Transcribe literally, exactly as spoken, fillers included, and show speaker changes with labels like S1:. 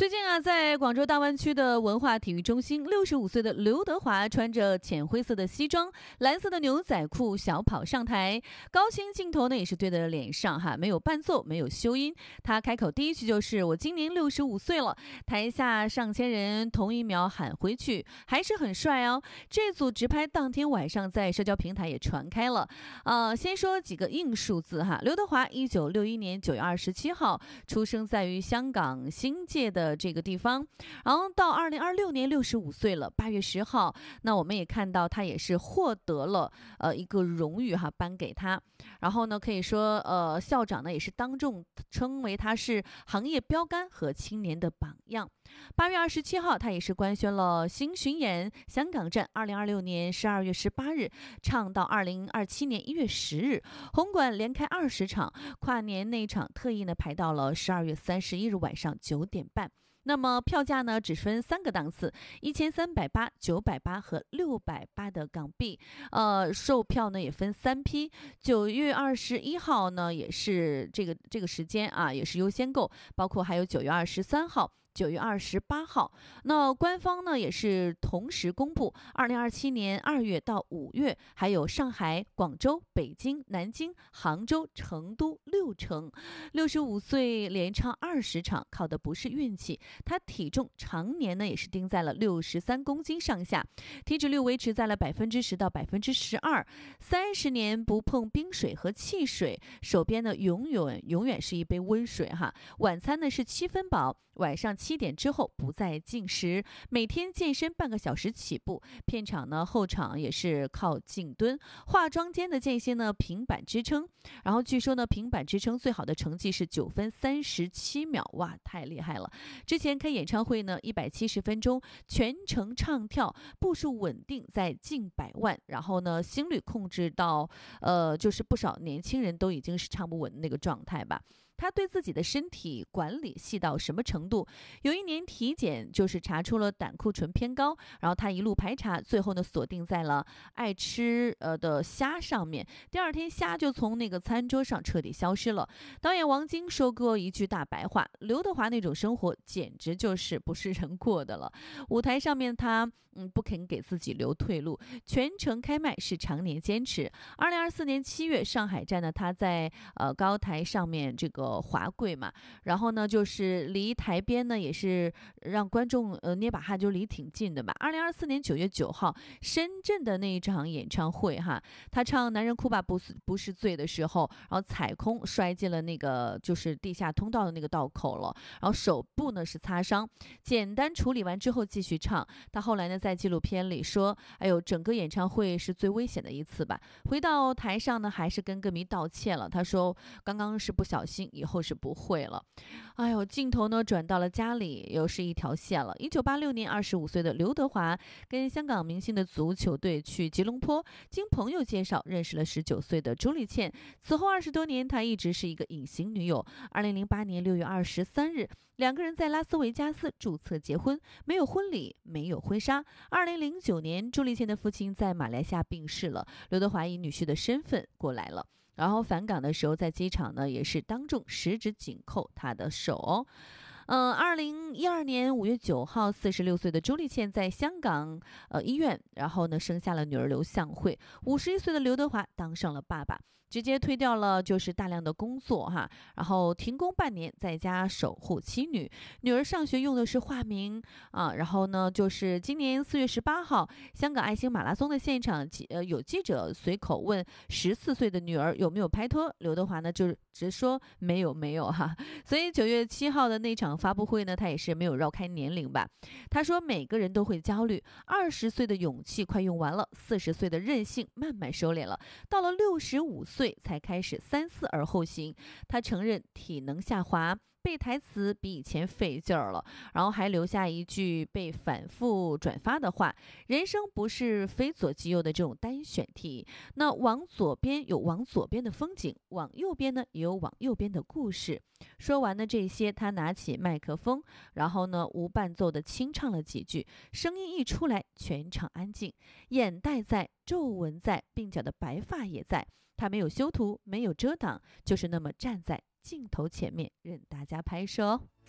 S1: 最近啊，在广州大湾区的文化体育中心，六十五岁的刘德华穿着浅灰色的西装、蓝色的牛仔裤小跑上台，高清镜头呢也是对在脸上哈，没有伴奏，没有修音。他开口第一句就是“我今年六十五岁了”，台下上千人同一秒喊回去，还是很帅哦。这组直拍当天晚上在社交平台也传开了。呃，先说几个硬数字哈，刘德华一九六一年九月二十七号出生在于香港新界的的这个地方，然后到二零二六年六十五岁了，八月十号，那我们也看到他也是获得了呃一个荣誉哈，颁给他。然后呢，可以说呃校长呢也是当众称为他是行业标杆和青年的榜样。八月二十七号，他也是官宣了新巡演香港站，二零二六年十二月十八日唱到二零二七年一月十日，红馆连开二十场，跨年那场特意呢排到了十二月三十一日晚上九点半。那么票价呢只分三个档次，一千三百八、九百八和六百八的港币。呃，售票呢也分三批，九月二十一号呢也是这个这个时间啊，也是优先购，包括还有九月二十三号。九月二十八号，那官方呢也是同时公布，二零二七年二月到五月，还有上海、广州、北京、南京、杭州、成都六城。六十五岁连唱二十场，靠的不是运气，他体重常年呢也是定在了六十三公斤上下，体脂率维持在了百分之十到百分之十二，三十年不碰冰水和汽水，手边呢永远永远是一杯温水哈。晚餐呢是七分饱，晚上七点之后不再进食，每天健身半个小时起步。片场呢后场也是靠静蹲，化妆间的间歇呢平板支撑，然后据说呢平板支撑最好的成绩是九分三十七秒，哇，太厉害了！之前开演唱会呢一百七十分钟，全程唱跳，步数稳定在近百万，然后呢心率控制到呃就是不少年轻人都已经是唱不稳的那个状态吧。他对自己的身体管理细到什么程度？有一年体检就是查出了胆固醇偏高，然后他一路排查，最后呢锁定在了爱吃呃的虾上面。第二天虾就从那个餐桌上彻底消失了。导演王晶说过一句大白话：刘德华那种生活简直就是不是人过的了。舞台上面他嗯不肯给自己留退路，全程开麦是常年坚持。二零二四年七月上海站呢，他在呃高台上面这个滑跪嘛，然后呢就是离台边呢也是让观众呃捏把汗，就离挺近的吧。二零二四年九月九号深圳的那一场演唱会哈，他唱《男人哭吧不是不是罪》的时候，然后踩空摔进了那个就是地下通道的那个道口了，然后手部呢是擦伤，简单处理完之后继续唱。他后来呢在纪录片里说，哎呦，整个演唱会是最危险的一次吧。回到台上呢还是跟歌迷道歉了，他说刚刚是不小心，以后是不会了。哎呦，镜头呢转到了家里，又是一条线了。一九八六年，二十五岁的刘德华跟香港明星的足球队去吉隆坡，经朋友介绍认识了十九岁的朱丽倩。此后二十多年，他一直是一个隐形女友。二零零八年六月二十三日，两个人在拉斯维加斯注册结婚，没有婚礼，没有婚纱。二零零九年，朱丽倩的父亲在马来西亚病逝了，刘德华以女婿的身份过来了。然后返港的时候，在机场呢也是当众十指紧扣他的手哦。嗯，二零一二年五月九号，四十六岁的朱丽倩在香港呃医院，然后呢生下了女儿刘向慧。五十一岁的刘德华当上了爸爸，直接推掉了就是大量的工作哈，然后停工半年，在家守护妻女。女儿上学用的是化名啊，然后呢就是今年四月十八号，香港爱心马拉松的现场，呃有记者随口问十四岁的女儿有没有拍拖，刘德华呢就直说没有没有哈。所以九月七号的那场发布会呢，他也是没有绕开年龄吧。他说每个人都会焦虑，二十岁的勇气快用完了，四十岁的韧性慢慢收敛了，到了六十五岁才开始三思而后行。他承认体能下滑，背台词比以前费劲儿了，然后还留下一句被反复转发的话：人生不是非左即右的这种单选题，那往左边有往左边的风景，往右边呢也有往右边的故事。说完了这些，他拿起麦克风，然后呢无伴奏的轻唱了几句，声音一出来，全场安静，眼袋在，皱纹在，鬓角的白发也在，他没有修图，没有遮挡，就是那么站在镜头前面任大家拍摄哦。